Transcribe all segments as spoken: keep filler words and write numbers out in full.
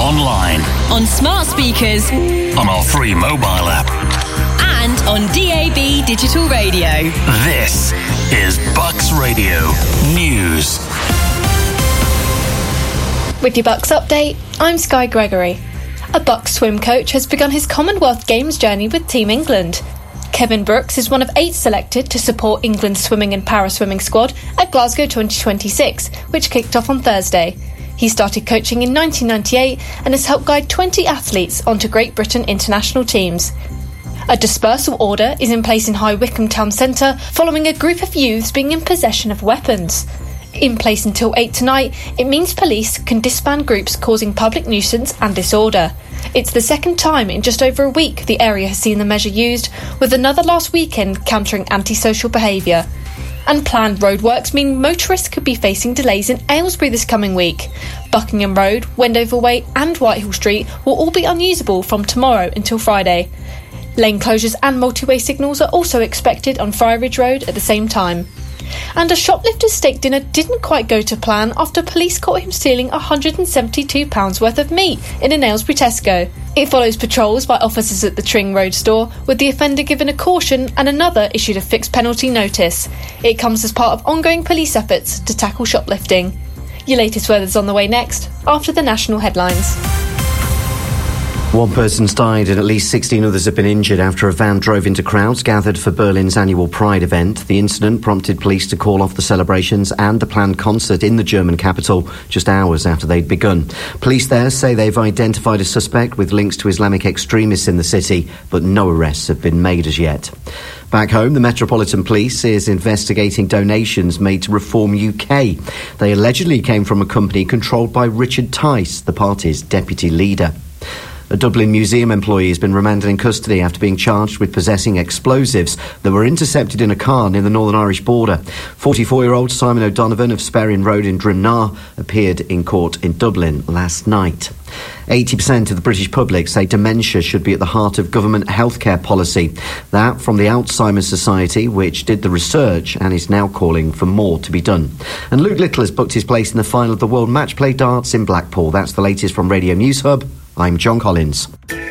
online, on smart speakers, on our free mobile app, and on D A B digital radio. This is Bucks Radio News. With your Bucks update, I'm Sky Gregory. A Bucks swim coach has begun his Commonwealth Games journey with Team England. Kevin Brooks is one of eight selected to support England's swimming and para-swimming squad at Glasgow twenty twenty-six, which kicked off on Thursday. He started coaching in nineteen ninety-eight and has helped guide twenty athletes onto Great Britain international teams. A dispersal order is in place in High Wycombe Town Centre following a group of youths being in possession of weapons. In place until eight tonight, it means police can disband groups causing public nuisance and disorder. It's the second time in just over a week the area has seen the measure used, with another last weekend countering antisocial behaviour. And planned roadworks mean motorists could be facing delays in Aylesbury this coming week. Buckingham Road, Wendover Way and Whitehall Street will all be unusable from tomorrow until Friday. Lane closures and multi-way signals are also expected on Friarridge Road at the same time. And a shoplifter's steak dinner didn't quite go to plan after police caught him stealing one hundred seventy-two pounds worth of meat in an Aylesbury Tesco. It follows patrols by officers at the Tring Road store, with the offender given a caution and another issued a fixed penalty notice. It comes as part of ongoing police efforts to tackle shoplifting. Your latest weather's on the way next, after the national headlines. One person's died and at least sixteen others have been injured after a van drove into crowds gathered for Berlin's annual Pride event. The incident prompted police to call off the celebrations and the planned concert in the German capital just hours after they'd begun. Police there say they've identified a suspect with links to Islamic extremists in the city, but no arrests have been made as yet. Back home, the Metropolitan Police is investigating donations made to Reform U K. They allegedly came from a company controlled by Richard Tice, the party's deputy leader. A Dublin museum employee has been remanded in custody after being charged with possessing explosives that were intercepted in a car near the Northern Irish border. forty-four-year-old Simon O'Donovan of Sperrin Road in Drimnar appeared in court in Dublin last night. eighty percent of the British public say dementia should be at the heart of government healthcare policy. That from the Alzheimer's Society, which did the research and is now calling for more to be done. And Luke Little has booked his place in the final of the World Match Play Darts in Blackpool. That's the latest from Radio News Hub. I'm John Collins.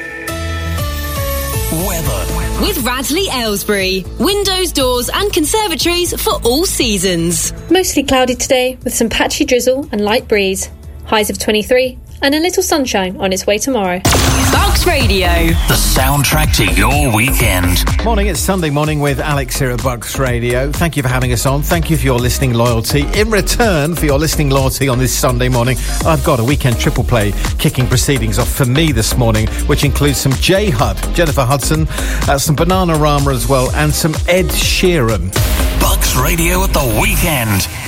Weather. With Radley Aylesbury. Windows, doors and conservatories for all seasons. Mostly cloudy today, with some patchy drizzle and light breeze. Highs of twenty-three and a little sunshine on its way tomorrow. Bucks Radio. The soundtrack to your weekend. Morning, it's Sunday morning with Alex here at Bucks Radio. Thank you for having us on. Thank you for your listening loyalty. In return for your listening loyalty on this Sunday morning, I've got a weekend triple play kicking proceedings off for me this morning, which includes some J Hud, Jennifer Hudson, uh, some Bananarama as well, and some Ed Sheeran. Bucks Radio at the weekend.